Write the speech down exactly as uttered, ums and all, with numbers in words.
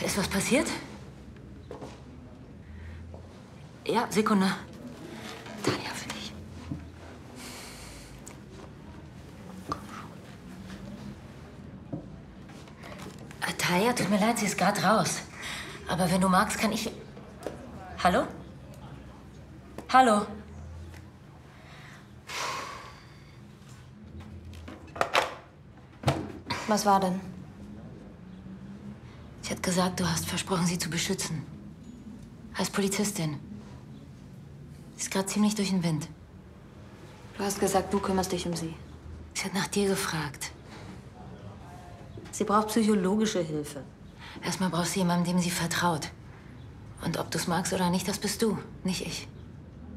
Ist was passiert? Ja, Sekunde. Talia, für dich. Komm schon. Äh, Talia, tut mir leid, sie ist gerade raus. Aber wenn du magst, kann ich... Hallo? Hallo? Was war denn? Sie hat gesagt, du hast versprochen, sie zu beschützen. Als Polizistin. Sie ist gerade ziemlich durch den Wind. Du hast gesagt, du kümmerst dich um sie. Sie hat nach dir gefragt. Sie braucht psychologische Hilfe. Erstmal brauchst du jemanden, dem sie vertraut. Und ob du es magst oder nicht, das bist du, nicht ich.